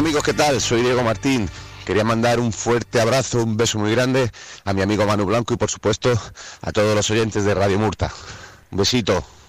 amigos, ¿qué tal? Soy Diego Martín. Quería mandar un fuerte abrazo, un beso muy grande a mi amigo Manu Blanco y por supuesto a todos los oyentes de Radio Murta. Un besito.